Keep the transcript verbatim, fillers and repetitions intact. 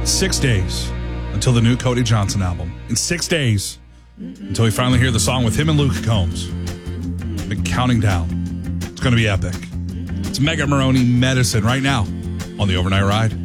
Six days until the new Cody Johnson album. In six days until we finally hear the song with him and Luke Combs. Been counting down. It's going to be epic. It's Mega Maroney Medicine right now on the Overnight Ride.